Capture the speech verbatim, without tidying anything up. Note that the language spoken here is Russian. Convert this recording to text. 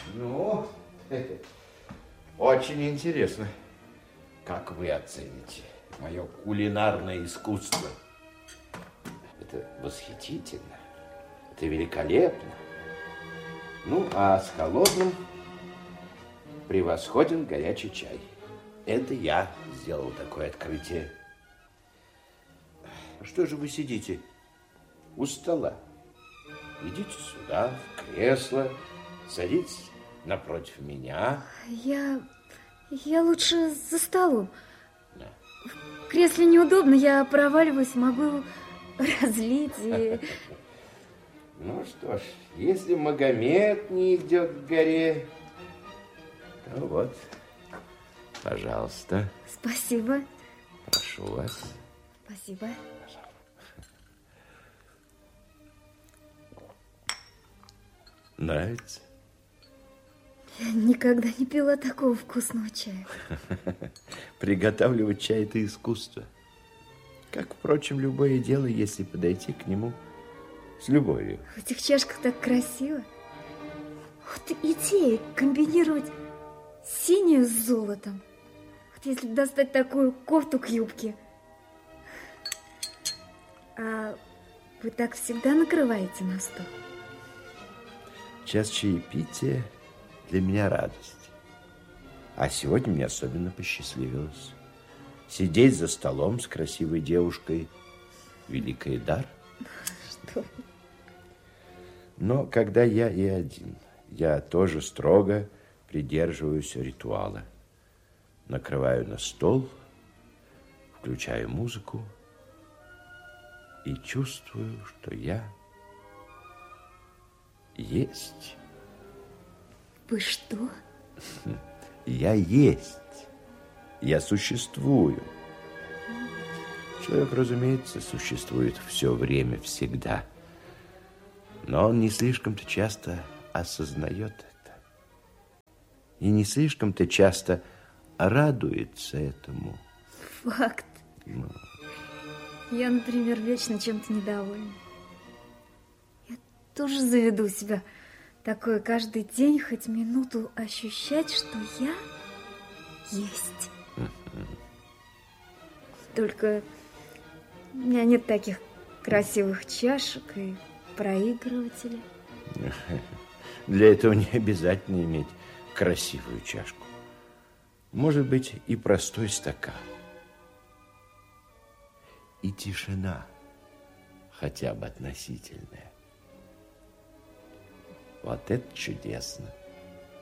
Ну, очень интересно, как вы оцените мое кулинарное искусство. Это восхитительно, это великолепно. Ну, а с холодным превосходен горячий чай. Это я сделал такое открытие. Что же вы сидите у стола? Идите сюда, в кресло, садитесь напротив меня. Я... я лучше за столом. Да. В кресле неудобно, я проваливаюсь, могу разлить и... Ну что ж, если Магомед не идет к горе, то вот, пожалуйста. Спасибо. Прошу вас. Спасибо. Нравится? Я никогда не пила такого вкусного чая. Приготавливать чай – это искусство. Как, впрочем, любое дело, если подойти к нему с любовью. В этих чашках так красиво. Вот идея комбинировать синюю с золотом. Вот если достать такую кофту к юбке. А вы так всегда накрываете на стол? Час чаепития для меня радость. А сегодня мне особенно посчастливилось. Сидеть за столом с красивой девушкой – великий дар. Что? Но когда я и один, я тоже строго придерживаюсь ритуала. Накрываю на стол, включаю музыку и чувствую, что я есть. Вы что? Я есть. Я существую. Человек, разумеется, существует все время, всегда. Но он не слишком-то часто осознает это. И не слишком-то часто радуется этому. Факт. Ну. Я, например, вечно чем-то недовольна. Я тоже заведу себя такое каждый день, хоть минуту ощущать, что я есть. Только у меня нет таких красивых чашек и проигрывателей. Для этого не обязательно иметь красивую чашку. Может быть, и простой стакан. И тишина, хотя бы относительная. Вот это чудесно.